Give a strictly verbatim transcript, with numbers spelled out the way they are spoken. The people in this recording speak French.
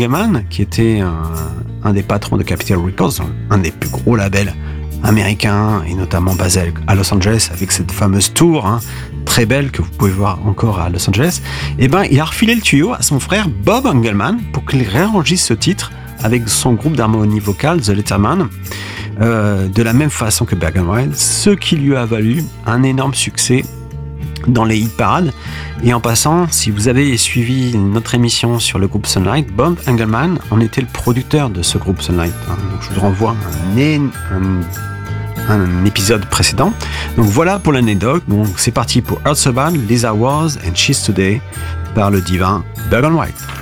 Engelman, qui était un, un des patrons de Capitol Records, un des plus gros labels américains et notamment basé à Los Angeles avec cette fameuse tour hein, très belle que vous pouvez voir encore à Los Angeles, et ben il a refilé le tuyau à son frère Bob Engelman pour qu'il réenregistre ce titre avec son groupe d'harmonie vocale The Letterman euh, de la même façon que Black and White, ce qui lui a valu un énorme succès dans les hit parades. Et en passant, si vous avez suivi notre émission sur le groupe Sunlight, Bob Engelman en était le producteur de ce groupe Sunlight. Donc je vous renvoie un, un, un épisode précédent. Donc voilà pour l'anecdote. Donc c'est parti pour Earth So Bad, Lisa Was and She's Today par le divin Black and White.